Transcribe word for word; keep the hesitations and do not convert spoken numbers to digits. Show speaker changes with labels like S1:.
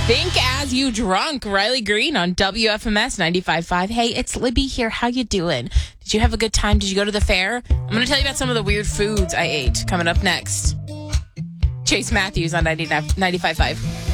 S1: Think As You Drunk, Riley Green on W F M S ninety-five point five. Hey, it's Libby here. How you doing? Did you have a good time? Did you go to the fair? I'm going to tell you about some of the weird foods I ate coming up next. Chase Matthews on ninety-five point five.